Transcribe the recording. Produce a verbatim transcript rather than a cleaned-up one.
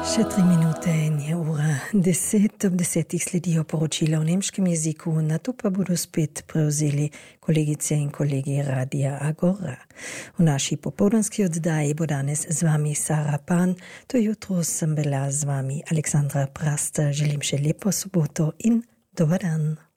Še tri minute in je ura deset, ob desetih sledijo poročila v nemškem jeziku, na to pa bodo spet prevzeli kolegice in kolegi Radia Agora. V naši popoldanski oddaji bo danes z vami Sara Pan, to jutro sem bila z vami Aleksandra Prasta. Želim še lepo soboto in dober dan.